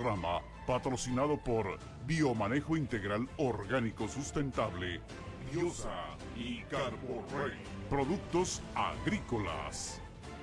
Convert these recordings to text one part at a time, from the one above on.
programa patrocinado por Biomanejo Integral Orgánico Sustentable, Biosa y Carborrey, productos agrícolas.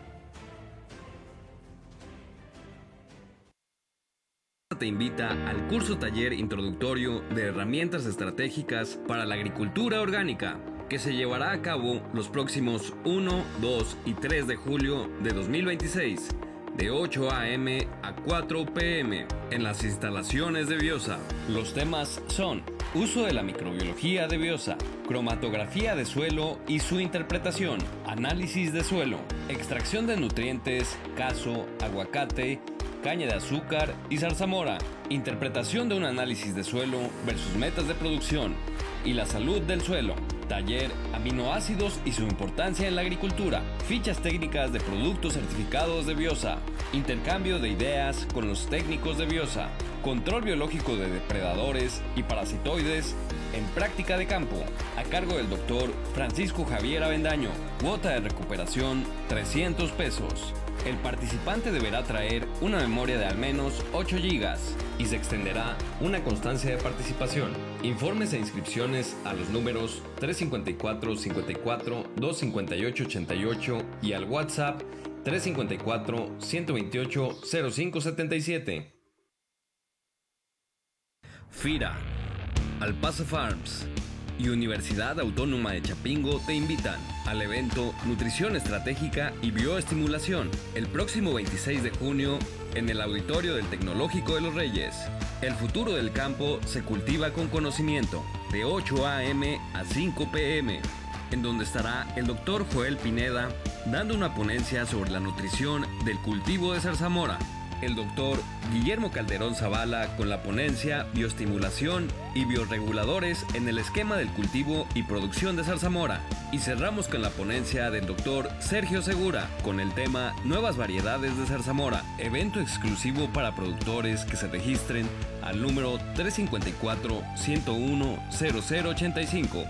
Te invita al curso taller introductorio de herramientas estratégicas para la agricultura orgánica, que se llevará a cabo los próximos 1, 2 y 3 de julio de 2026, de 8 a.m. a 4 p.m. en las instalaciones de Biosa. Los temas son uso de la microbiología de Biosa, cromatografía de suelo y su interpretación, análisis de suelo, extracción de nutrientes, caso, aguacate, caña de azúcar y zarzamora, interpretación de un análisis de suelo versus metas de producción y la salud del suelo, taller aminoácidos y su importancia en la agricultura, fichas técnicas de productos certificados de Biosa, intercambio de ideas con los técnicos de Biosa, control biológico de depredadores y parasitoides en práctica de campo, a cargo del doctor Francisco Javier Avendaño, cuota de recuperación 300 pesos. El participante deberá traer una memoria de al menos 8 GB y se extenderá una constancia de participación. Informes e inscripciones a los números 354 54 258 88 y al WhatsApp 354 128 0577. FIRA, Alpaza Farms y Universidad Autónoma de Chapingo te invitan al evento Nutrición Estratégica y Bioestimulación el próximo 26 de junio en el Auditorio del Tecnológico de los Reyes. El futuro del campo se cultiva con conocimiento, de 8 a.m. a 5 p.m., en donde estará el Dr. Joel Pineda dando una ponencia sobre la nutrición del cultivo de zarzamora. El doctor Guillermo Calderón Zavala con la ponencia Bioestimulación y Bioreguladores en el esquema del cultivo y producción de zarzamora. Y cerramos con la ponencia del doctor Sergio Segura con el tema Nuevas variedades de zarzamora, evento exclusivo para productores que se registren al número 354-101-0085.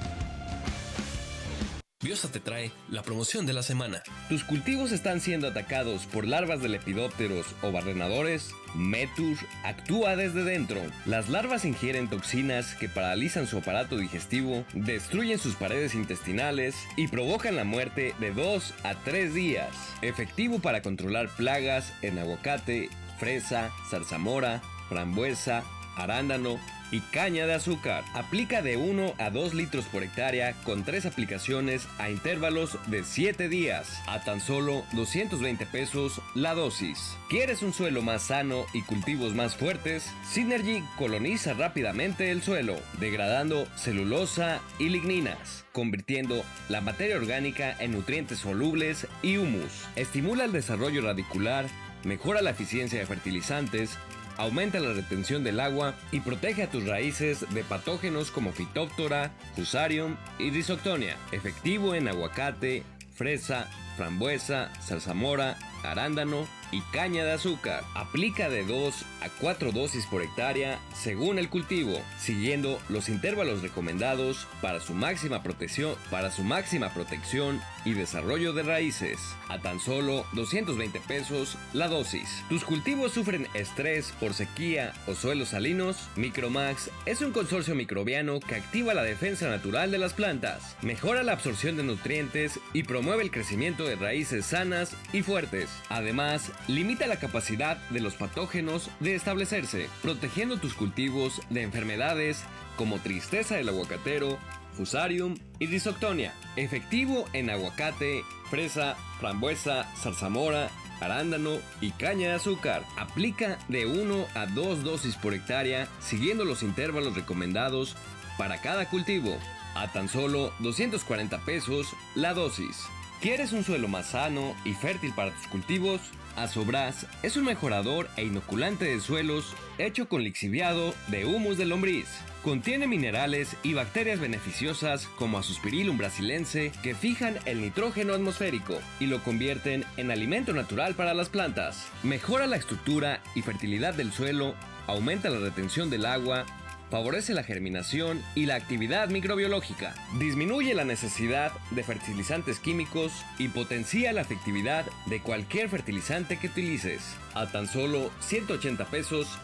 Biosa te trae la promoción de la semana. ¿Tus cultivos están siendo atacados por larvas de lepidópteros o barrenadores? Metur actúa desde dentro. Las larvas ingieren toxinas que paralizan su aparato digestivo, destruyen sus paredes intestinales y provocan la muerte de 2 a 3 días. Efectivo para controlar plagas en aguacate, fresa, zarzamora, frambuesa, arándano y caña de azúcar. Aplica de 1 a 2 litros por hectárea con 3 aplicaciones a intervalos de 7 días, a tan solo 220 pesos la dosis. ¿Quieres un suelo más sano y cultivos más fuertes? Synergy coloniza rápidamente el suelo, degradando celulosa y ligninas, convirtiendo la materia orgánica en nutrientes solubles y humus. Estimula el desarrollo radicular, mejora la eficiencia de fertilizantes, aumenta la retención del agua y protege a tus raíces de patógenos como Phytophthora, Fusarium y Rhizoctonia. Efectivo en aguacate, fresa, frambuesa, zarzamora, arándano y caña de azúcar. Aplica de 2 a 4 dosis por hectárea según el cultivo, siguiendo los intervalos recomendados para su máxima protección y desarrollo de raíces, a tan solo 220 pesos la dosis. ¿Tus cultivos sufren estrés por sequía o suelos salinos? Micromax es un consorcio microbiano que activa la defensa natural de las plantas, mejora la absorción de nutrientes y promueve el crecimiento de raíces sanas y fuertes. Además, limita la capacidad de los patógenos de establecerse, protegiendo tus cultivos de enfermedades como tristeza del aguacatero, Fusarium y Rhizoctonia. Efectivo en aguacate, fresa, frambuesa, zarzamora, arándano y caña de azúcar. Aplica de 1 a 2 dosis por hectárea siguiendo los intervalos recomendados para cada cultivo, a tan solo 240 pesos la dosis. ¿Quieres un suelo más sano y fértil para tus cultivos? Asobras es un mejorador e inoculante de suelos hecho con lixiviado de humus de lombriz. Contiene minerales y bacterias beneficiosas como Azospirillum brasilense que fijan el nitrógeno atmosférico y lo convierten en alimento natural para las plantas. Mejora la estructura y fertilidad del suelo, aumenta la retención del agua, favorece la germinación y la actividad microbiológica, disminuye la necesidad de fertilizantes químicos y potencia la efectividad de cualquier fertilizante que utilices. A tan solo 180 pesos